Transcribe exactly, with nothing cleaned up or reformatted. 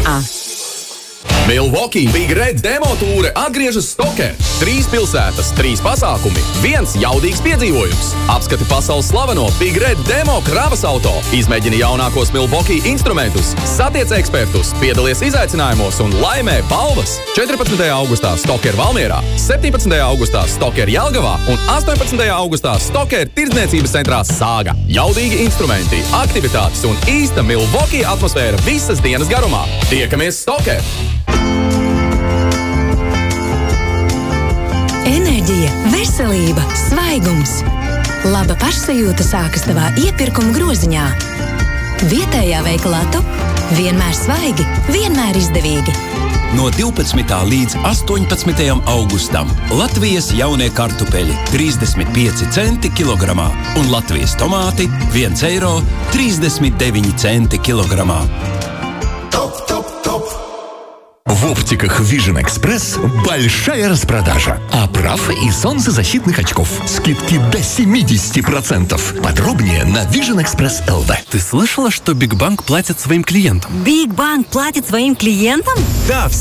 A. Milwaukee Big Red demo tūre atgriežas Stokē. Trīs pilsētas, trīs pasākumi, viens jaudīgs piedzīvojums. Apskati pasaules slaveno Big Red demo kravas auto. Izmēģini jaunākos Milwaukee instrumentus, satiec ekspertus, piedalies izaicinājumos un laimē balvas. četrpadsmitajā augustā Stoker Valmierā, septiņpadsmitajā augustā Stoker Jelgavā un astoņpadsmitajā augustā Stoker tirdzniecības centrā Sāga. Jaudīgi instrumenti, aktivitātes un īsta Milwaukee atmosfēra visas dienas garumā. Tiekamies Stoker! Enerģija, veselība, svaigums. Laba pašsajūta sākas tavā iepirkuma groziņā. Vietējā veikalā Top vienmēr svaigi, vienmēr izdevīgi. No divpadsmitā līdz astoņpadsmitajam augustam Latvijas jaunie kartupeļi trīsdesmit pieci centi kilogramā un Latvijas tomāti viens eiro тридцать девять центов kilogramā. Топ, топ, топ! В оптиках Vision Express большая распродажа. Оправ и солнцезащитных очков. Скидки до семьдесят процентов. Подробнее на Vision Express эл ви. Ты слышала, что Биг Банк платит своим клиентам? Биг Банк платит своим клиентам? Да,